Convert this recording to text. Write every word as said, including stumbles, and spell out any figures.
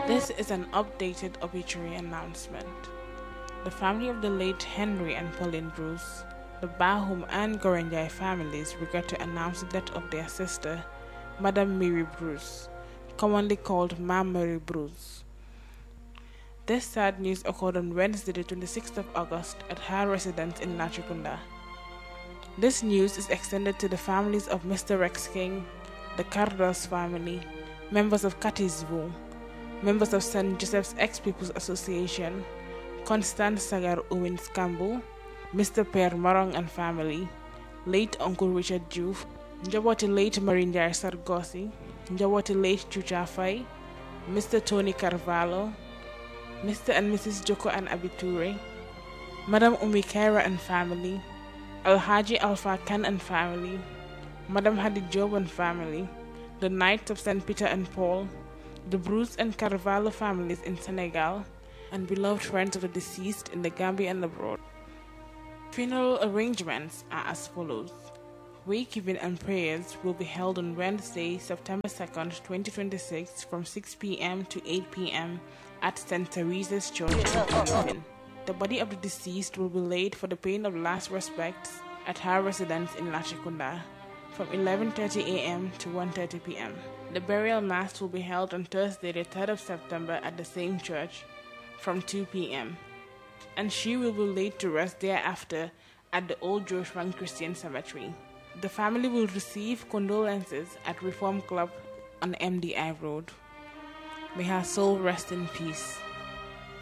This is an updated obituary announcement. The family of the late Henry and Pauline Bruce, the Bahum and Gorenjai families regret to announce the death of their sister, Madame Mary Bruce, commonly called Ma Mary Bruce. This sad news occurred on Wednesday, the twenty-sixth of August, at her residence in Latrikunda. This news is extended to the families of Mister Rex King, the Cardos family, members of Katisvu, members of Saint Joseph's Ex-People's Association, Constance Sagar Owens Campbell, Mister Per Marong and family, late Uncle Richard Juve, Njaboti late Marinjai Sargosi, Njaboti late Chucha Fai, Mister Tony Carvalho, Mister and Missus Joko and Abiture, Madam Umi Kaira and family, Alhaji Alpha Khan and family, Madam Hadi Job and family, the Knights of Saint Peter and Paul, the Bruce and Carvalho families in Senegal, and beloved friends of the deceased in the Gambia and abroad. Funeral arrangements are as follows. Wakekeeping and prayers will be held on Wednesday, September second, twenty twenty-six from six p m to eight p m at Saint Teresa's Church in Philippines. The body of the deceased will be laid for the paying of last respects at her residence in Latrikunda from eleven thirty a m to one thirty p m The burial mass will be held on Thursday, the third of September at the same church from two p m and she will be laid to rest thereafter at the Old Joshua Christian Cemetery. The family will receive condolences at Reform Club on M D I Road. May her soul rest in peace.